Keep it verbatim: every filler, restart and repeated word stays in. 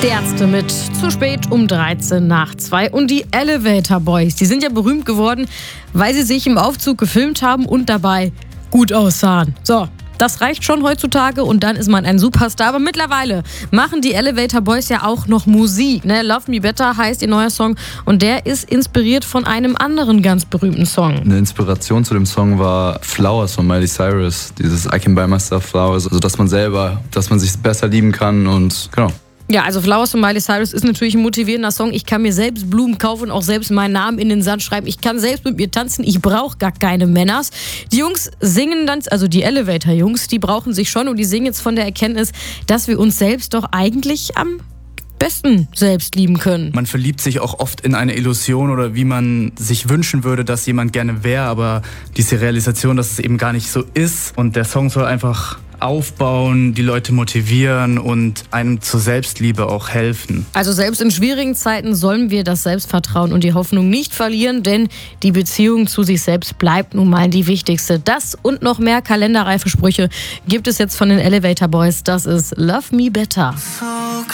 Die Ärzte mit zu spät um dreizehn nach zwei und die Elevator Boys. Die sind ja berühmt geworden, weil sie sich im Aufzug gefilmt haben und dabei gut aussahen. So, das reicht schon heutzutage und dann ist man ein Superstar. Aber mittlerweile machen die Elevator Boys ja auch noch Musik. Ne? Love Me Better heißt ihr neuer Song und der ist inspiriert von einem anderen ganz berühmten Song. Eine Inspiration zu dem Song war Flowers von Miley Cyrus. Dieses I can buy myself flowers. Also dass man selber, dass man sich besser lieben kann und genau. Ja, also Flowers von Miley Cyrus ist natürlich ein motivierender Song. Ich kann mir selbst Blumen kaufen und auch selbst meinen Namen in den Sand schreiben. Ich kann selbst mit mir tanzen. Ich brauche gar keine Männers. Die Jungs singen dann, also die Elevator-Jungs, die brauchen sich schon und die singen jetzt von der Erkenntnis, dass wir uns selbst doch eigentlich am besten selbst lieben können. Man verliebt sich auch oft in eine Illusion oder wie man sich wünschen würde, dass jemand gerne wäre, aber diese Realisation, dass es eben gar nicht so ist und der Song soll einfach aufbauen, die Leute motivieren und einem zur Selbstliebe auch helfen. Also selbst in schwierigen Zeiten sollen wir das Selbstvertrauen und die Hoffnung nicht verlieren, denn die Beziehung zu sich selbst bleibt nun mal die wichtigste. Das und noch mehr kalenderreife Sprüche gibt es jetzt von den Elevator Boys. Das ist Love Me Better.